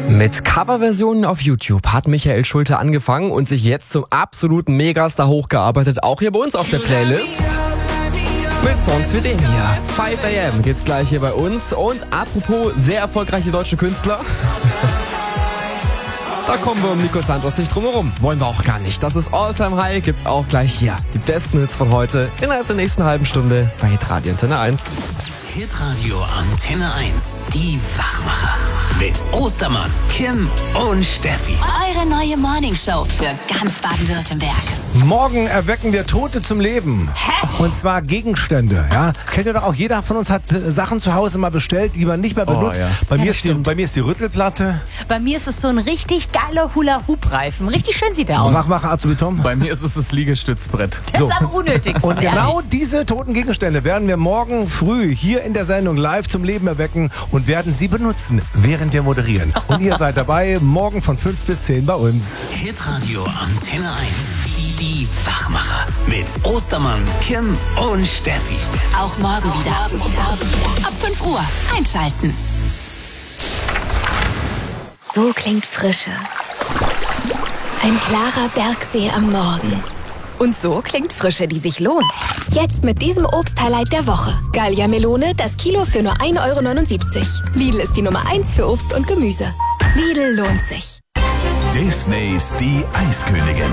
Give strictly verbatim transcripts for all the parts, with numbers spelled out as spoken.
Mit Coverversionen auf YouTube hat Michael Schulte angefangen und sich jetzt zum absoluten Megastar hochgearbeitet, auch hier bei uns auf der Playlist. Mit Songs wie dem hier. five a m geht's gleich hier bei uns. Und apropos sehr erfolgreiche deutsche Künstler. Da kommen wir um Nico Santos nicht drum herum. Wollen wir auch gar nicht. Das ist All-Time High, gibt's auch gleich hier. Die besten Hits von heute innerhalb der nächsten halben Stunde bei Hitradio Antenne eins. Hitradio Antenne eins, die Wachmacher. Mit Ostermann, Kim und Steffi. Eure neue Morningshow für ganz Baden-Württemberg. Morgen erwecken wir Tote zum Leben. Hä? Und zwar Gegenstände. Ja? Kennt ihr doch auch, jeder von uns hat äh, Sachen zu Hause mal bestellt, die man nicht mehr benutzt. Oh, ja. bei, Ja, mir das ist die, stimmt. bei mir ist die Rüttelplatte. Bei mir ist es so ein richtig geiler Hula-Hoop-Reifen. Richtig schön sieht der aus. Wachmacher Azubitom. Bei mir ist es das Liegestützbrett. Das ist am unnötigsten. Und genau diese toten Gegenstände werden wir morgen früh hier in der Sendung live zum Leben erwecken und werden sie benutzen, während wir moderieren. Und ihr seid dabei, morgen von fünf bis zehn bei uns. Hitradio Antenne eins, die, die Wachmacher. Mit Ostermann, Kim und Steffi. Auch morgen wieder. Ab fünf Uhr einschalten. So klingt Frische. Ein klarer Bergsee am Morgen. Und so klingt Frische, die sich lohnt. Jetzt mit diesem Obst-Highlight der Woche. Gallia Melone, das Kilo für nur ein Euro neunundsiebzig. Lidl ist die Nummer eins für Obst und Gemüse. Lidl lohnt sich. Disneys Die Eiskönigin.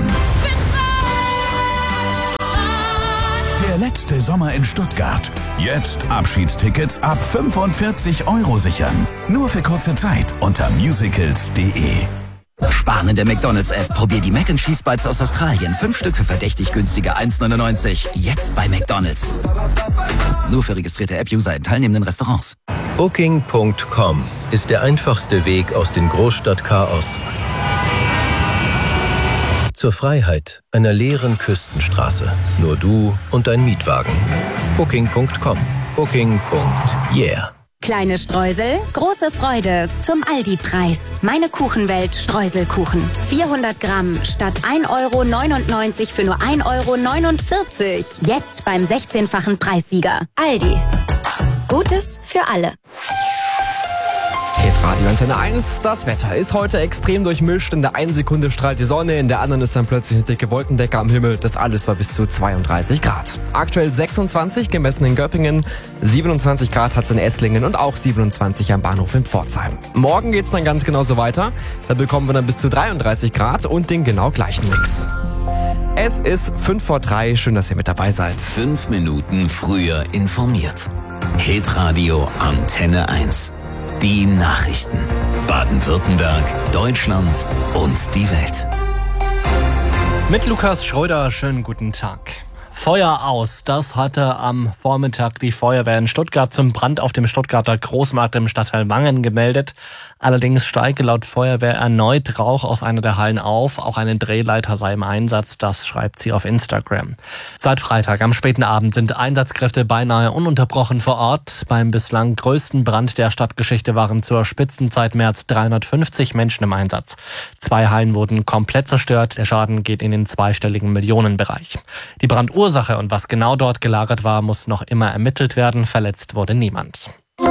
Der letzte Sommer in Stuttgart. Jetzt Abschiedstickets ab fünfundvierzig Euro sichern. Nur für kurze Zeit unter musicals punkt de. Sparen in der McDonalds-App. Probier die Mac and Cheese Bites aus Australien. Fünf Stück für verdächtig günstige eins neunundneunzig. Jetzt bei McDonalds. Nur für registrierte App-User in teilnehmenden Restaurants. Booking Punkt com ist der einfachste Weg aus dem Großstadtchaos zur Freiheit einer leeren Küstenstraße. Nur du und dein Mietwagen. Booking Punkt com. Booking. Yeah. Kleine Streusel, große Freude zum Aldi-Preis. Meine Kuchenwelt Streuselkuchen. vierhundert Gramm statt ein Euro neunundneunzig für nur ein Euro neunundvierzig. Jetzt beim sechzehnfachen Preissieger. Aldi. Gutes für alle. Hitradio Antenne eins, das Wetter ist heute extrem durchmischt. In der einen Sekunde strahlt die Sonne, in der anderen ist dann plötzlich eine dicke Wolkendecke am Himmel. Das alles bei bis zu zweiunddreißig Grad. Aktuell sechsundzwanzig, gemessen in Göppingen, siebenundzwanzig Grad hat es in Esslingen und auch siebenundzwanzig am Bahnhof in Pforzheim. Morgen geht's dann ganz genauso weiter. Da bekommen wir dann bis zu dreiunddreißig Grad und den genau gleichen Mix. Es ist fünf vor drei, schön, dass ihr mit dabei seid. Fünf Minuten früher informiert. Hitradio Antenne eins. Die Nachrichten. Baden-Württemberg, Deutschland und die Welt. Mit Lukas Schröder, schönen guten Tag. Feuer aus, das hatte am Vormittag die Feuerwehr in Stuttgart zum Brand auf dem Stuttgarter Großmarkt im Stadtteil Wangen gemeldet. Allerdings steige laut Feuerwehr erneut Rauch aus einer der Hallen auf. Auch eine Drehleiter sei im Einsatz, das schreibt sie auf Instagram. Seit Freitag am späten Abend sind Einsatzkräfte beinahe ununterbrochen vor Ort. Beim bislang größten Brand der Stadtgeschichte waren zur Spitzenzeit mehr als dreihundertfünfzig Menschen im Einsatz. Zwei Hallen wurden komplett zerstört. Der Schaden geht in den zweistelligen Millionenbereich. Die Brandursache und was genau dort gelagert war, muss noch immer ermittelt werden. Verletzt wurde niemand.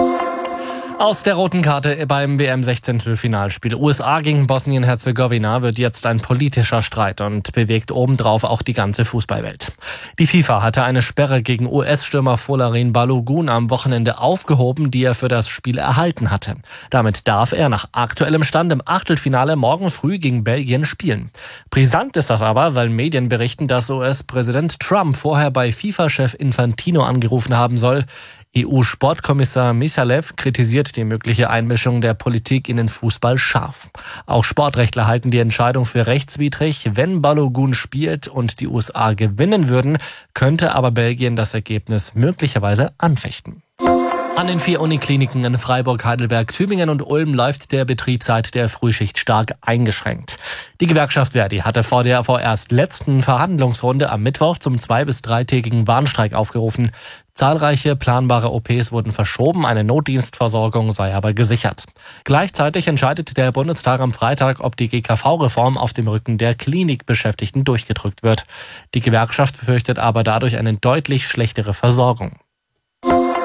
Aus der roten Karte beim W M-Sechzehntelfinalspiel U S A gegen Bosnien-Herzegowina wird jetzt ein politischer Streit und bewegt obendrauf auch die ganze Fußballwelt. Die FIFA hatte eine Sperre gegen U S-Stürmer Folarin Balogun am Wochenende aufgehoben, die er für das Spiel erhalten hatte. Damit darf er nach aktuellem Stand im Achtelfinale morgen früh gegen Belgien spielen. Brisant ist das aber, weil Medien berichten, dass U S-Präsident Trump vorher bei FIFA-Chef Infantino angerufen haben soll. E U-Sportkommissar Misalev kritisiert die mögliche Einmischung der Politik in den Fußball scharf. Auch Sportrechtler halten die Entscheidung für rechtswidrig. Wenn Balogun spielt und die U S A gewinnen würden, könnte aber Belgien das Ergebnis möglicherweise anfechten. An den vier Unikliniken in Freiburg, Heidelberg, Tübingen und Ulm läuft der Betrieb seit der Frühschicht stark eingeschränkt. Die Gewerkschaft Verdi hatte vor der vorerst letzten Verhandlungsrunde am Mittwoch zum zwei- bis dreitägigen Warnstreik aufgerufen. Zahlreiche planbare O Ps wurden verschoben, eine Notdienstversorgung sei aber gesichert. Gleichzeitig entscheidet der Bundestag am Freitag, ob die G K V-Reform auf dem Rücken der Klinikbeschäftigten durchgedrückt wird. Die Gewerkschaft befürchtet aber dadurch eine deutlich schlechtere Versorgung.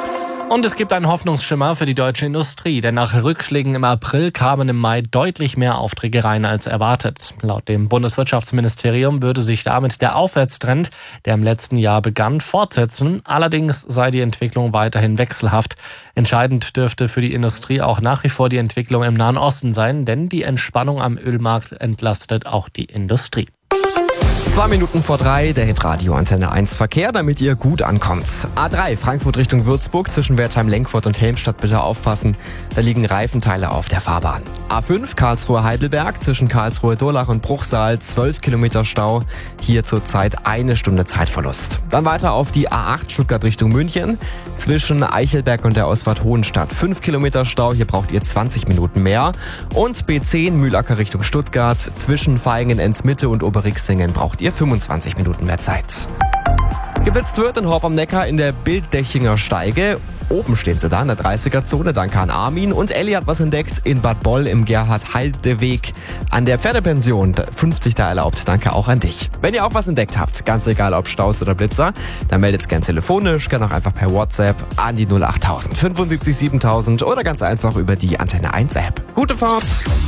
Und es gibt einen Hoffnungsschimmer für die deutsche Industrie, denn nach Rückschlägen im April kamen im Mai deutlich mehr Aufträge rein als erwartet. Laut dem Bundeswirtschaftsministerium würde sich damit der Aufwärtstrend, der im letzten Jahr begann, fortsetzen. Allerdings sei die Entwicklung weiterhin wechselhaft. Entscheidend dürfte für die Industrie auch nach wie vor die Entwicklung im Nahen Osten sein, denn die Entspannung am Ölmarkt entlastet auch die Industrie. Zwei Minuten vor drei, der Hitradio Antenne eins Verkehr, damit ihr gut ankommt. A drei, Frankfurt Richtung Würzburg, zwischen Wertheim-Lenkfurt und Helmstadt bitte aufpassen. Da liegen Reifenteile auf der Fahrbahn. A fünf, Karlsruhe-Heidelberg, zwischen Karlsruhe-Durlach und Bruchsal, zwölf Kilometer Stau. Hier zurzeit eine Stunde Zeitverlust. Dann weiter auf die A acht, Stuttgart Richtung München, zwischen Eichelberg und der Ausfahrt Hohenstadt. fünf Kilometer Stau, hier braucht ihr zwanzig Minuten mehr. Und B zehn, Mühlacker Richtung Stuttgart, zwischen Vaihingen-Enz-Mitte und Oberrixingen braucht ihr fünfundzwanzig Minuten mehr Zeit. Geblitzt wird in Horb am Neckar in der Bilddächinger Steige. Oben stehen sie da in der dreißiger-Zone. Danke an Armin. Und Elli hat was entdeckt in Bad Boll im Gerhard-Heide-Weg an der Pferdepension. fünfzig da erlaubt. Danke auch an dich. Wenn ihr auch was entdeckt habt, ganz egal ob Staus oder Blitzer, dann meldet es gern telefonisch, gerne auch einfach per WhatsApp an die null acht tausend fünfundsiebzig siebentausend oder ganz einfach über die Antenne eins App. Gute Fahrt!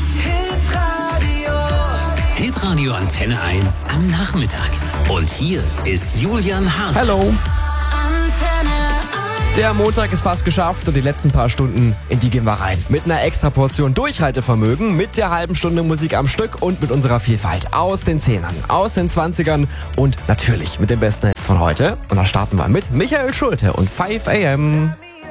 Hitradio Antenne eins am Nachmittag. Und hier ist Julian Hase. Hallo. Der Montag ist fast geschafft und die letzten paar Stunden, in die gehen wir rein. Mit einer extra Portion Durchhaltevermögen, mit der halben Stunde Musik am Stück und mit unserer Vielfalt aus den Zehnern, aus den Zwanzigern und natürlich mit den besten Hits von heute. Und da starten wir mit Michael Schulte und five a m